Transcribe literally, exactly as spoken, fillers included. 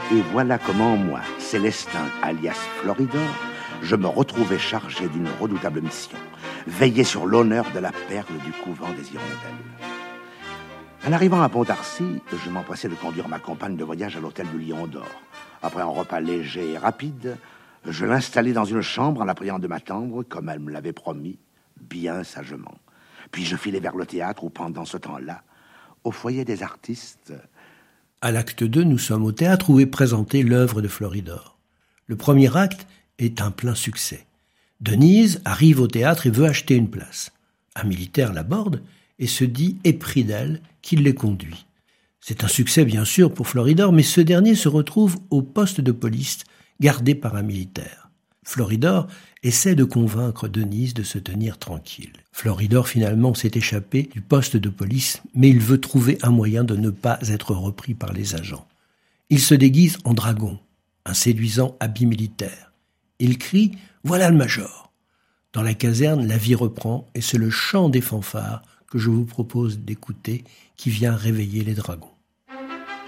Et voilà comment moi, Célestin alias Floridor, je me retrouvais chargé d'une redoutable mission, veiller sur l'honneur de la perle du couvent des Hirondelles. En arrivant à Pontarcy, je m'empressais de conduire ma compagne de voyage à l'hôtel du Lion d'Or. Après un repas léger et rapide, je l'installai dans une chambre en la priant de m'attendre, comme elle me l'avait promis, bien sagement. Puis je filai vers le théâtre où, pendant ce temps-là, au foyer des artistes... À l'acte deux, nous sommes au théâtre où est présentée l'œuvre de Floridor. Le premier acte est un plein succès. Denise arrive au théâtre et veut acheter une place. Un militaire l'aborde et se dit épris d'elle qu'il les conduit. C'est un succès bien sûr pour Floridor, mais ce dernier se retrouve au poste de police gardé par un militaire. Floridor essaie de convaincre Denise de se tenir tranquille. Floridor finalement s'est échappé du poste de police, mais il veut trouver un moyen de ne pas être repris par les agents. Il se déguise en dragon, un séduisant habit militaire. Il crie « Voilà le major !» Dans la caserne, la vie reprend et c'est le chant des fanfares que je vous propose d'écouter qui vient réveiller les dragons.